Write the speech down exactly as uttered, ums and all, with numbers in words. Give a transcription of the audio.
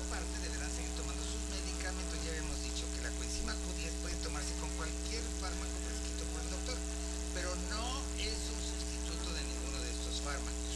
parte, deberán seguir tomando sus medicamentos. Ya habíamos dicho que la coenzima Q diez puede tomarse con cualquier fármaco prescrito por el doctor, pero no es un sustituto de ninguno de estos fármacos.